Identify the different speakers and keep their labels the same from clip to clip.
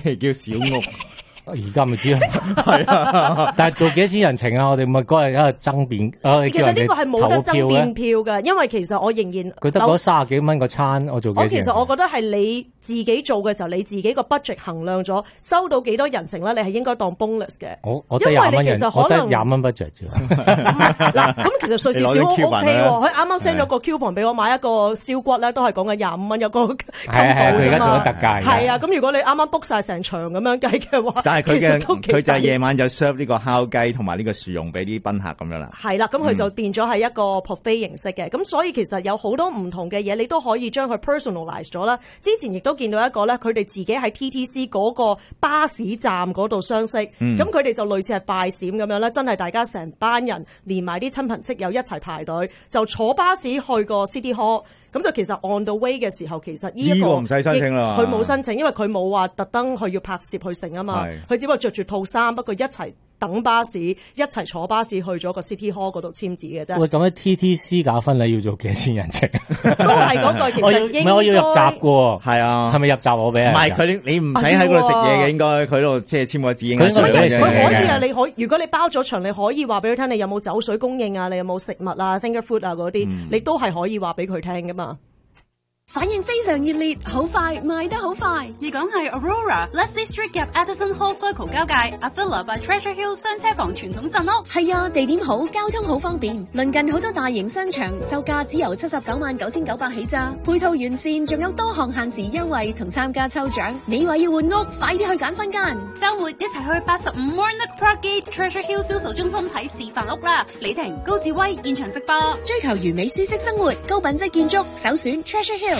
Speaker 1: 嚟叫小屋。
Speaker 2: 而家咪知咯，係啊！但係做幾多錢人情啊？我哋咪嗰日喺度爭辯，
Speaker 3: 其實呢個係冇得爭辯票嘅，因為其實我仍然
Speaker 2: 佢得嗰30幾蚊個餐，我做幾多錢？
Speaker 3: 其實我覺得係你自己做嘅時候，你自己個 budget 衡量咗收到幾多人情咧，你係應該當 bonus 嘅。
Speaker 2: 我得20蚊人，我得20蚊 budget 啫。
Speaker 3: 嗱，咁其實瑞士小屋 OK 喎，佢啱啱 send 咗個 coupon 俾我買一個燒骨咧，都係講緊25蚊一個金寶啫嘛。
Speaker 2: 佢而家做咗特價。
Speaker 3: 係啊，咁如果你啱啱 book 晒成場咁樣計嘅話，
Speaker 1: 但係佢就係夜晚就 serve 呢個烤雞同埋呢個薯蓉俾啲賓客咁樣啦。
Speaker 3: 係啦，咁佢就變咗係一個 buffet 形式嘅，咁所以其實有好多唔同嘅嘢，你都可以將佢 personalize 咗啦。之前亦都見到一個咧，佢哋自己喺 TTC 嗰個巴士站嗰度相識，咁佢哋就類似係拜閃咁樣咧，真係大家成班人連埋啲親朋戚友一齊排隊，就坐巴士去個 City Hall。咁就其實 on the way 嘅時候，其實呢個
Speaker 1: 唔使申請啦，
Speaker 3: 佢冇申請，因為佢冇話特登去要拍攝去成啊嘛，佢只不過着住套衫，不過一齊等巴士，一齊坐巴士去咗個 City Hall 嗰度簽字嘅啫。
Speaker 2: 喂，咁喺 TTC 搞婚禮要做幾錢人情？
Speaker 3: 都係嗰句，其實應該
Speaker 2: 我要入閘嘅，
Speaker 1: 係啊，
Speaker 2: 係咪入閘我俾啊？
Speaker 1: 唔係佢你唔使喺嗰度食嘢嘅，應該佢度即係簽個字應該。
Speaker 3: 佢可以啊，你可如果你包咗場，你可以話俾佢聽，你有冇酒水供應啊，你有冇食物啊 ，finger food 啊嗰啲，你都係可以話俾佢聽噶嘛。
Speaker 4: 反應非常熱烈，好快賣得好快。
Speaker 5: 而講係 Aurora、Leslie Street 夾 Addison Hall Circle 交界 Avila by Treasure Hill 雙車房傳統鎮屋。
Speaker 4: 係啊，地點好，交通好方便，鄰近好多大型商場，售價只由799900起咋，配套完善，仲有多項限時優惠同參加抽獎。你話要換屋，快啲去揀分間。
Speaker 5: 週末一齊去85 Warnock Park Gate Treasure Hill 銷售中心睇示範屋啦！李婷、高志威現場直播。
Speaker 4: 追求完美舒適生活，高品質建築，首選 Treasure Hill。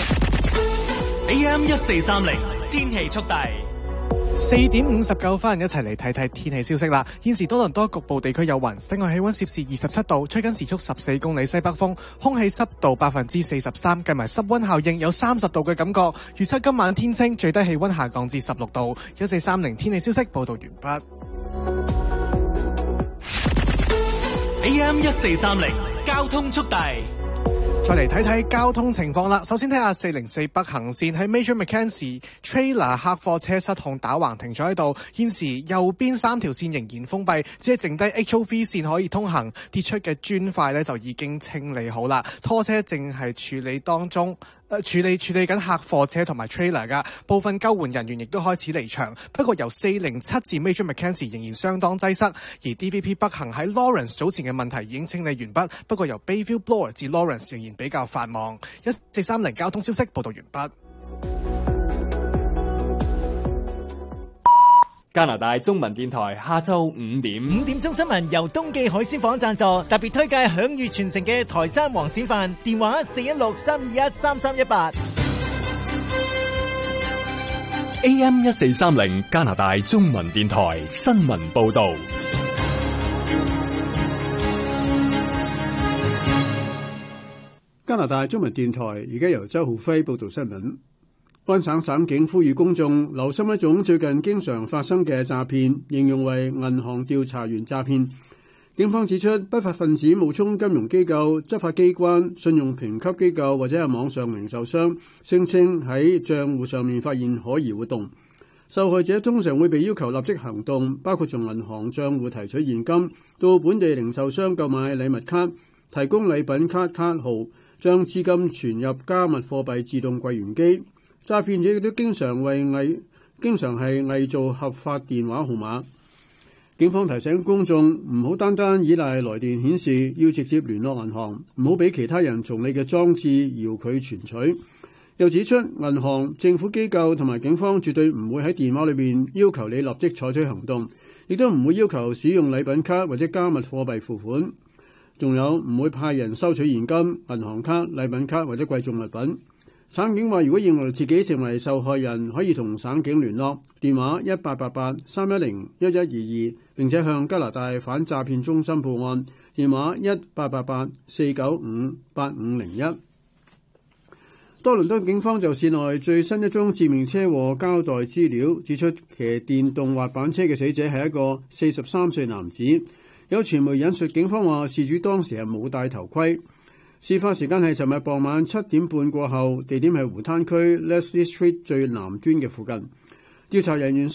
Speaker 6: AM 1430天氣速遞
Speaker 7: 4點59分，一齊嚟睇睇天氣消息啦。現時多倫多局部地區有雲，室外氣溫攝氏27度，吹緊時速14公里西北風，空氣濕度43%，計埋濕溫效應有30度嘅感覺。預測今晚天清，最低氣溫下降至16度。1430天氣消息報道完畢。
Speaker 6: AM 1430交通速遞。
Speaker 7: 再嚟睇睇交通情況啦。首先睇下404北行線喺 Major Mackenzie Trailer 客貨車失控打橫停咗喺度，現時右邊3條線仍然封閉，只係剩低 HOV 線可以通行。跌出嘅磚塊呢就已經清理好啦，拖車正係處理當中。處理緊客貨車同埋 trailer 噶，部分救援人員亦都開始離場。不過由407至 Major Mackenzie 仍然相當擠塞，而 DVP 北行喺 Lawrence 早前嘅問題已經清理完畢，不過由 Bayview Bloor 至 Lawrence 仍然比較繁忙。1430交通消息報道完畢。
Speaker 8: 加拿大中文電台下晝5點
Speaker 9: 鐘新聞由東記海鮮舫贊助，特別推介享譽傳承嘅台山黃鱔飯，電話416-321-3318。
Speaker 8: AM 1430加拿大中文電台新聞報道。
Speaker 10: 加拿大中文電台而家由周浩輝報道新聞。安省省警呼籲公眾留心一種最近經常發生嘅詐騙，形容為銀行調查員詐騙。警方指出，不法分子冒充金融機構、執法機關、信用評級機構或者係網上零售商，聲稱喺帳戶上面發現可疑活動。受害者通常會被要求立即行動，包括從銀行帳戶提取現金，到本地零售商購買禮物卡，提供禮品卡號，將資金存入加密貨幣自動櫃員機。詐騙者亦都經常係偽造合法電話號碼。警方提醒公眾唔好單單依賴來電顯示，要直接聯絡銀行，唔好俾其他人從你嘅裝置遙距存取。又指出，銀行、政府機構同埋警方絕對唔會喺電話裏面要求你立即採取行動，亦都唔會要求使用禮品卡或者加密貨幣付款，仲有唔會派人收取現金、銀行卡、禮品卡或者貴重物品。省警話，如果認為自己成為受害人，可以同省警聯絡，電話1888-310-1122，並且向加拿大反詐騙中心報案，電話1888-495-8501。多倫多警方就市內最新一宗致命車禍交代資料，指出騎電動滑板車嘅死者係一個43歲男子。有傳媒引述警方話，事主當時係冇戴頭盔。事發時間係尋日傍晚7點半過後，地點係湖灘區 Leslie Street 最南端嘅附近。調查人員